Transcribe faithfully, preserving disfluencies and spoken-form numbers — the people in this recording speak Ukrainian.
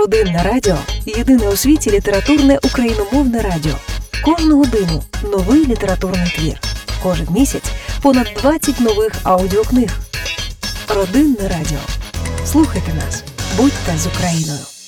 Родинне радіо – єдине у світі літературне україномовне радіо. Кожну годину – новий літературний твір. Кожен місяць – понад двадцять нових аудіокниг. Родинне радіо. Слухайте нас. Будьте з Україною.